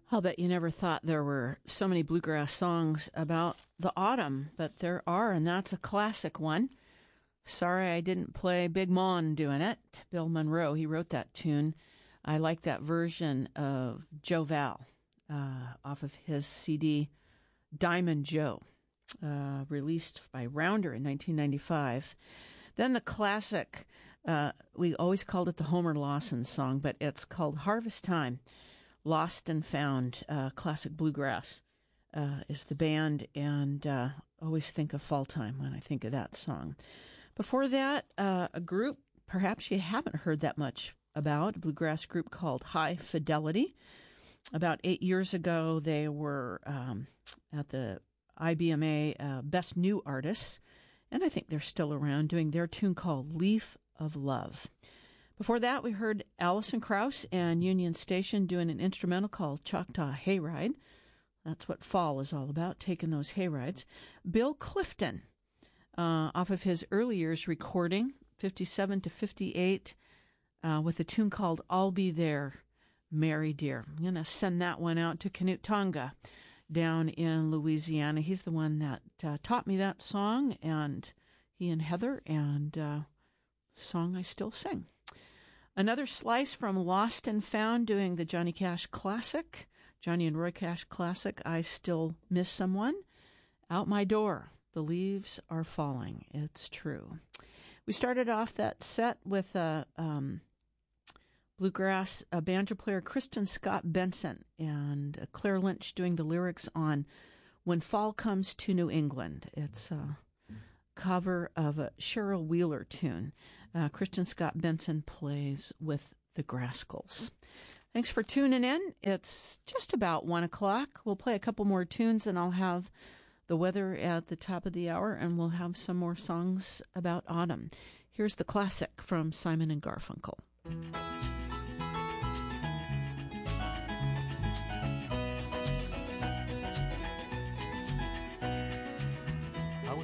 I'll bet you never thought there were so many bluegrass songs about the autumn, but there are, and that's a classic one. Sorry I didn't play Big Mon doing it. Bill Monroe, he wrote that tune. I like that version of Joe Val off of his CD Diamond Joe, released by Rounder in 1995. Then the classic, we always called it the Homer Lawson song, but it's called Harvest Time. Lost and Found, classic bluegrass is the band, and always think of Fall Time when I think of that song. Before that, a group perhaps you haven't heard that much about, a bluegrass group called High Fidelity. About 8 years ago, they were at the IBMA Best New Artists, and I think they're still around doing their tune called Leaf of Love. Before that, we heard Alison Krauss and Union Station doing an instrumental called Choctaw Hayride. That's what fall is all about, taking those hayrides. Bill Clifton, off of his early years recording, 57 to 58, with a tune called I'll Be There, Mary Dear. I'm going to send that one out to Canute Tonga down in Louisiana. He's the one that taught me that song, and he and Heather, and the song I still sing. Another slice from Lost and Found doing the Johnny Cash classic, Johnny and Roy Cash classic, I Still Miss Someone. Out my door, the leaves are falling. It's true. We started off that set with a bluegrass banjo player, Kristen Scott Benson, and Claire Lynch doing the lyrics on When Fall Comes to New England. It's cover of a Cheryl Wheeler tune. Kristen Scott Benson plays with the Grascals. Thanks for tuning in. It's just about 1 o'clock. We'll play a couple more tunes, and I'll have the weather at the top of the hour, and we'll have some more songs about autumn. Here's the classic from Simon and Garfunkel.